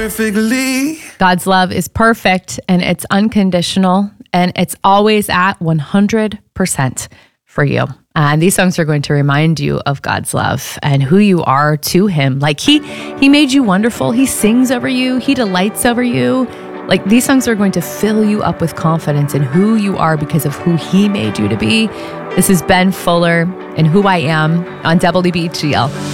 Perfectly. God's love is perfect and it's unconditional and it's always at 100% for you. And these songs are going to remind you of God's love and who you are to him. Like he made you wonderful. He sings over you. He delights over you. Like these songs are going to fill you up with confidence in who you are because of who he made you to be. This is Ben Fuller and Who I Am on WBHGL.